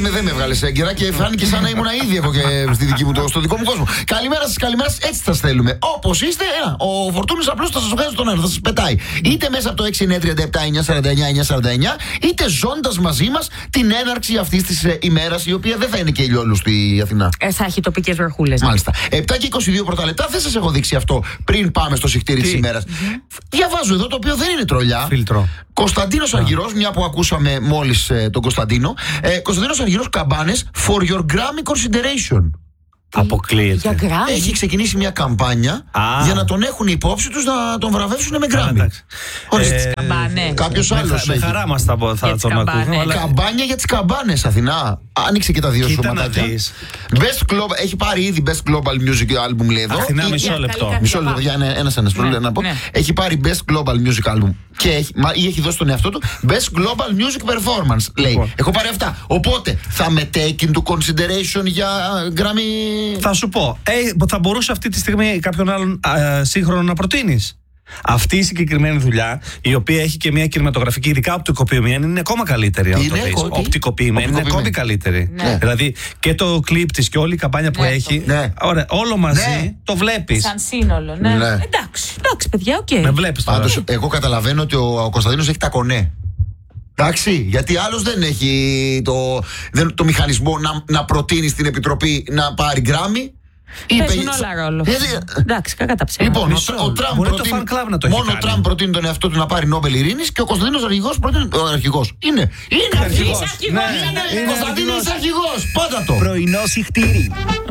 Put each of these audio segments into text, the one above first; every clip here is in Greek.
δεν με έβγαλε έγκαιρα και φάνηκε σαν να ήμουν ήδη εγώ και στο δικό μου κόσμο. Καλημέρα σας, καλημέρα σας, έτσι θα στέλνουμε. Όπως είστε, ο Φορτούνης απλώς θα σας βγάζει τον αέρα, θα σας πετάει. Είτε μέσα από το 6937-949-949, είτε ζώντας μαζί μας την έναρξη αυτής της ημέρας, η οποία δεν θα είναι και ηλιόλουστη Αθηνά. Θα έχει τοπικές βροχούλες. Μάλιστα. 7 και 22 πρώτα λεπτά, δεν σας έχω δείξει αυτό πριν πάμε στο συχτήρι της ημέρας. Διαβάζω εδώ το οποίο δεν είναι τρολιά. Φίλτρο. Κωνσταντίνος Αργυρός, μια που ακούσαμε μόλις τον Κωνσταντίνο. Κωνσταντίνος Αργυρός, καμπάνες for your Grammy consideration. Αποκλείεται. Έχει ξεκινήσει μια καμπάνια για να τον έχουν υπόψη τους να τον βραβεύσουν με Grammy. Κάποιος άλλος. Με χαρά μας θα τον ακούμε. Καμπάνια για τις καμπάνες, Αθηνά. Άνοιξε και τα δύο σωματάκια. Best Global, έχει πάρει ήδη Best Global Music Album, λέει εδώ. Αθηνά, μισό λεπτό. Μισό λεπτό, για ένας να πω. Έχει πάρει Best Global Music Album και έχει δώσει τον εαυτό του Best Global Music Performance, λέει. Έχω πάρει αυτά. Οπότε θα με take into consideration για Grammy. Θα σου πω, θα μπορούσε αυτή τη στιγμή κάποιον άλλον σύγχρονο να προτείνεις? Αυτή η συγκεκριμένη δουλειά, η οποία έχει και μια κινηματογραφική, ειδικά οπτικοποιημένη, είναι ακόμα καλύτερη. Οπτικοποιημένη είναι ακόμη καλύτερη. Ναι. Δηλαδή και το κλιπ της και όλη η καμπάνια που έχει. Ωραία, όλο μαζί το βλέπεις. Σαν σύνολο, ναι. Εντάξει, παιδιά, οκ. Με βλέπεις τώρα. Πάντως, εγώ καταλαβαίνω ότι ο Κωνσταντίνος έχει τα κονέ. Εντάξει, γιατί άλλος δεν έχει το μηχανισμό να προτείνει στην Επιτροπή να πάρει Grammy. Παίζουν όλα ρόλο. Εντάξει, κακά τα ψέματα. Λοιπόν, ο Τραμπ μόνο ο Τραμπ προτείνει τον εαυτό του να πάρει Νόμπελ Ειρήνης και ο Κωνσταντίνος Αρχηγός προτείνει. Ο αρχηγός. Είναι αρχηγός. Ο Κωνσταντίνος είναι αρχηγός. Πάντα το. Πρωινό συχτήρι.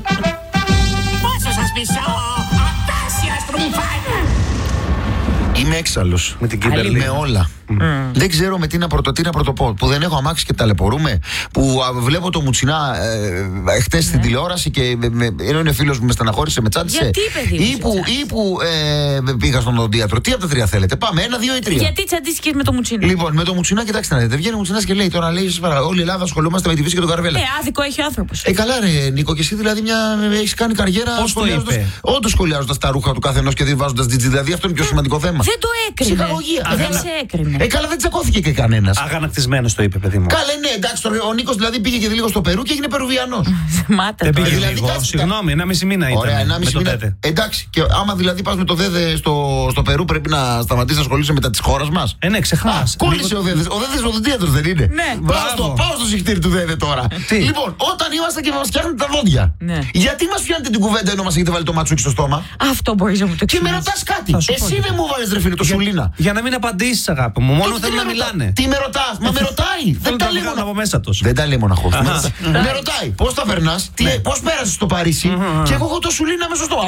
Πόσο σας μισώ, απέσια στρουμφάνια. Είμαι έξαλλος. Με την Κίμπερλι. Με όλα. Δεν ξέρω με τι να πρωτοπώ. Που δεν έχω αμάξει και ταλαιπωρούμε. Που βλέπω το Μουτσινά χτες στην τηλεόραση και ενώ είναι φίλος μου με στεναχώρησε, με τσάντισε. Γιατί, παιδί μου, ή που πήγα στον οδοντίατρο. Τι από τα τρία θέλετε? Πάμε, 1, 2 ή 3. Γιατί τσαντίστηκες με το Μουτσινά? Λοιπόν, με το Μουτσινά, κοιτάξτε να δείτε. Βγαίνει ο Μουτσινάς και λέει τώρα, λέει, όλη η Ελλάδα ασχολούμαστε με τη φύση και τον Καρβέλα. Άδικο έχει ο άνθρωπος. Καλά, ρε Νίκο, και εσύ δηλαδή έχεις κάνει καριέρα. Όντως σχολιάζοντας τα ρούχα του καθενός και δεν βάζοντας τζιτζι. Δηλαδή αυτό είναι πιο σημαντικό θέμα. Δεν το έκρινε. Δεν σε έκρινε. Καλά, δεν τσακώθηκε και κανένας. Αγανακτισμένος το είπε, παιδί μου. Καλέ, ναι, εντάξει, ο Νίκος δηλαδή πήγε και λίγο στο Περού και έγινε Περουβιανός. Δεν πήγε λίγο. Συγγνώμη, 1,5 μήνα ήταν. Ωραία, 1,5 μήνα. Εντάξει, και άμα δηλαδή πας με το Δέδε στο Περού, πρέπει να σταματήσεις να ασχολείσαι μετά της χώρας μας. Ναι, ξεχνάς. Κόλλησε ο Δέδες. Ο Δέδες οδοντίατρος δεν είναι? Ναι. Πάω στο συχτήρι του Δέδε τώρα. Λοιπόν, όταν είμαστε και μας φτιάχνετε τα δόντια, γιατί μας πιάνετε την κουβέντα ενώ μας έχετε βάλει το ματσούκι στο στόμα? Αυτό μπορείς να μου το εξηγήσεις. Και με ρωτάς κάτι. Εσύ δεν μου βάλες, ρε φίλε, το σουλίνα. Για να μην απαντήσεις, αγάπη μου. Μόνο θέλουν να μιλάνε. Τι με ρωτάς? Μα με ρωτάει. Δεν τα λέει από μέσα τους. Δεν τα λέει μοναχός. Με ρωτάει πώς θα περνάς, πώς πέρασες στο Παρίσι και εγώ έχω το σουλίνα μέσα στο.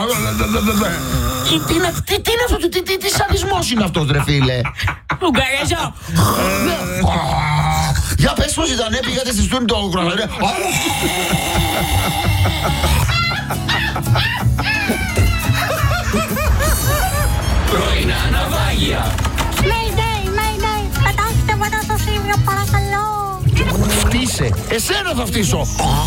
Τι είναι αυτό, τι σαδισμός είναι αυτός, ρε φίλε? Ουγγαρέζο. Για πες πώς ήταν, πήγατε στη στούνη το κροναρέ. Πρωινά ναυάγια. Mayday, πετάξτε μετά στο Σίμιο, παρακαλώ. Φτύσε, εσένα θα φτύσω.